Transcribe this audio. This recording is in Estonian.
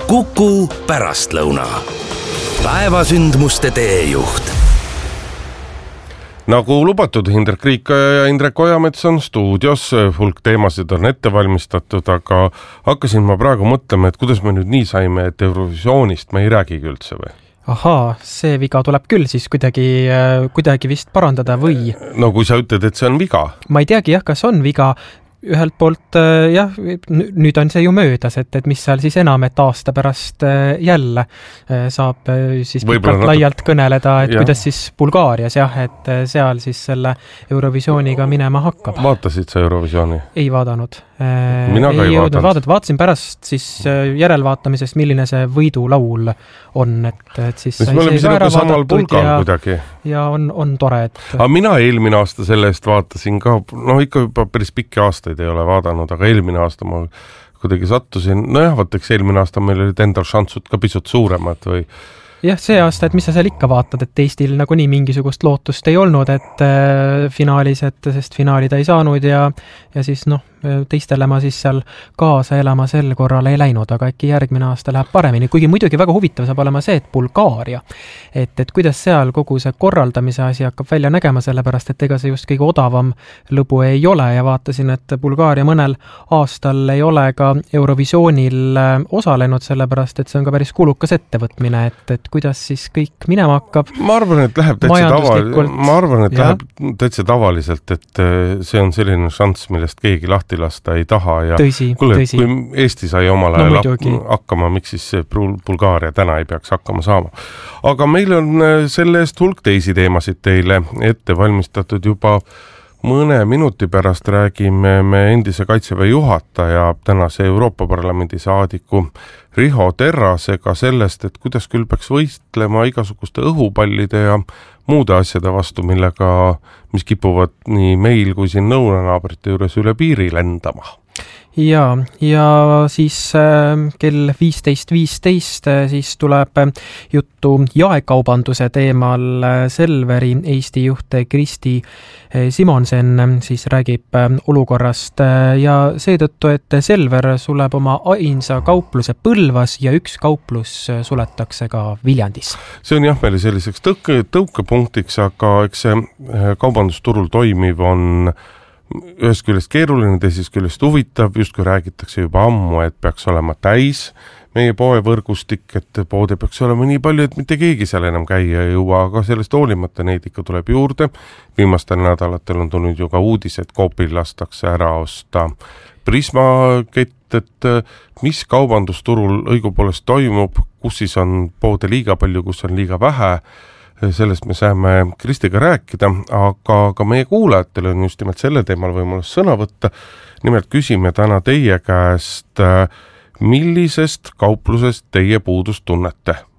Kuku pärastlõuna. Päevasündmuste teejuht. Nagu lubatud, Hindrek Riik ja Indrek Ojamets on stuudios, hulk teemasid on ette valmistatud, aga hakkasin ma praegu mõtlema, et kuidas me nüüd nii saime, et Eurovisioonist me ei räägigi üldse või? Ahaa, see viga tuleb küll siis kuidagi vist parandada või? No kui sa ütled, et see on viga. Ma ei teagi kas on viga. Ühelt poolt jah, nüüd on see ju möödas, et mis seal siis enam, et aasta pärast jälle saab siis pikalt laialt kõneleda, et kuidas siis Bulgaarias et seal siis selle Eurovisiooniga minema hakkab. Vaatasid sa Eurovisiooni? Ei vaadanud. Mina ka ei vaadanud. Vaatasin pärast siis järelvaatamisest, milline see võidulaul on, et siis me oleme sinuga samal pulgal kuidagi. Ja on tore, et... Aga mina eelmine aasta selle eest vaatasin ka, ikka juba päris pikki aastaid ei ole vaadanud, aga eelmine aasta ma kuidagi sattusin, vaataks eelmine aasta meil olid endal šansud ka pisut suuremad või... Jah, see aasta, et mis sa seal ikka vaatad, et Eestil nagu nii mingisugust lootust ei olnud, et finaalis, sest finaali ta ei saanud ja siis teistele ma siis seal kaasa elama sel korral ei läinud, aga äkki järgmine aasta läheb paremini, kuigi muidugi väga huvitav saab olema see, et Bulgaaria, et kuidas seal kogu see korraldamise asi hakkab välja nägema, sellepärast, et ega see just kõige odavam lõbu ei ole ja vaatasin, et Bulgaaria mõnel aastal ei ole ka Eurovisioonil osalenud, sellepärast, et see on ka päris kulukas ettevõtmine, et kuidas siis kõik minema hakkab. Ma arvan, et läheb täitsa tavaliselt, et see on selline šanss, millest keegi lahti lasta ei taha ja tõsi. Kui Eesti sai omal ajal hakkama, miks siis Bulgaaria täna ei peaks hakkama saama. Aga meil on selle eest hulk teisi teemasid teile ette valmistatud juba mõne minuti pärast räägime me endise Kaitseväe juhataja, tänase Euroopa Parlamendi saadiku Riho Terrasega sellest, et kuidas küll peaks võistlema igasuguste õhupallide ja muude asjade vastu, mis kipuvad nii meil kui siin lõunanaabrite juures üle piiri lendama. Ja siis kell 15.15 siis tuleb juttu jaekaubanduse teemal. Selveri Eesti juht Kristi Simonsen siis räägib olukorrast ja seetõttu, et Selver suleb oma ainsa kaupluse Põlvas ja üks kauplus suletakse ka Viljandis. See on meile selliseks tõukepunktiks, aga eks see kaubandusturul toimiv on ühest küljest keeruline, teisest küljest huvitav, just kui räägitakse juba ammu, et peaks olema täis meie poevõrgustik, et poode peaks olema nii palju, et mitte keegi seal enam käia ei jõua, aga sellest hoolimata neid ikka tuleb juurde. Viimastel nädalatel on tulnud ju ka uudis, et Coopil lastakse ära osta Prisma kett, et mis kaubandusturul õigupoolest toimub, kus siis on poode liiga palju, kus on liiga vähe. Sellest me saame Kristiga rääkida, aga ka meie kuulajatel on just nimelt selle teemal võimalus sõna võtta. Nimelt küsime täna teie käest, millisest kauplusest teie puudust tunnete?